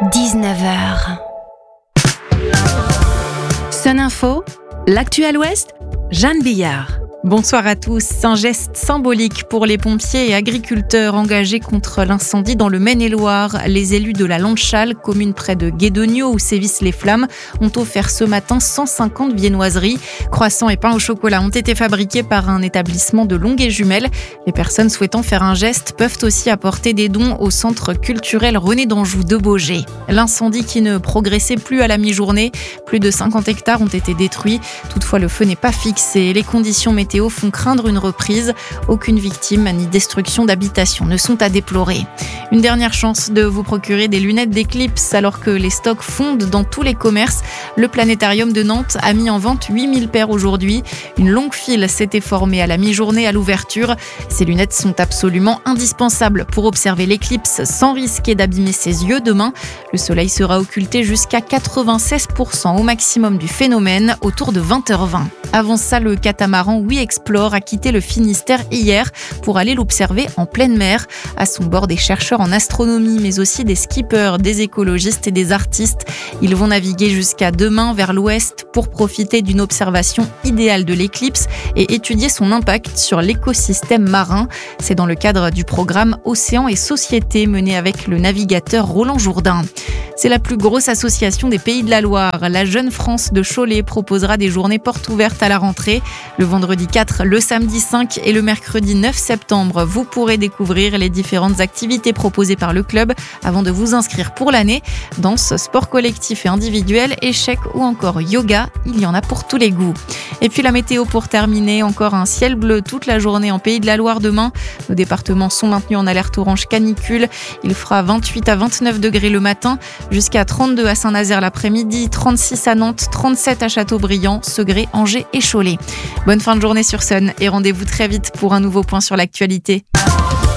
19h. Sun Info, l'actu à l'Ouest, Jeanne Billard. Bonsoir à tous. Un geste symbolique pour les pompiers et agriculteurs engagés contre l'incendie dans le Maine-et-Loire. Les élus de la Landchal, commune près de Guédonio où sévissent les flammes, ont offert ce matin 150 viennoiseries. Croissants et pains au chocolat ont été fabriqués par un établissement de Longué-Jumelles. Les personnes souhaitant faire un geste peuvent aussi apporter des dons au centre culturel René d'Anjou de Baugé. L'incendie qui ne progressait plus à la mi-journée. Plus de 50 hectares ont été détruits. Toutefois, le feu n'est pas fixé. Les conditions météo font craindre une reprise. Aucune victime ni destruction d'habitation ne sont à déplorer. Une dernière chance de vous procurer des lunettes d'éclipse alors que les stocks fondent dans tous les commerces. Le planétarium de Nantes a mis en vente 8000 paires aujourd'hui. Une longue file s'était formée à la mi-journée à l'ouverture. Ces lunettes sont absolument indispensables pour observer l'éclipse sans risquer d'abîmer ses yeux demain. Le soleil sera occulté jusqu'à 96% au maximum du phénomène autour de 20h20. Avant ça, le catamaran Oui Explore a quitté le Finistère hier pour aller l'observer en pleine mer. À son bord, des chercheurs en astronomie, mais aussi des skippers, des écologistes et des artistes. Ils vont naviguer jusqu'à demain vers l'ouest pour profiter d'une observation idéale de l'éclipse et étudier son impact sur l'écosystème marin. C'est dans le cadre du programme Océan et Société mené avec le navigateur Roland Jourdain. C'est la plus grosse association des Pays de la Loire. La Jeune France de Cholet proposera des journées portes ouvertes à la rentrée. Le vendredi 4, le samedi 5 et le mercredi 9 septembre, vous pourrez découvrir les différentes activités proposées par le club avant de vous inscrire pour l'année. Danse, sport collectif et individuel, échecs ou encore yoga, il y en a pour tous les goûts. Et puis la météo pour terminer, encore un ciel bleu toute la journée en Pays de la Loire demain. Nos départements sont maintenus en alerte orange canicule. Il fera 28 à 29 degrés le matin, jusqu'à 32 à Saint-Nazaire l'après-midi, 36 à Nantes, 37 à Châteaubriand, Segré, Angers et Cholet. Bonne fin de journée sur Sun et rendez-vous très vite pour un nouveau point sur l'actualité.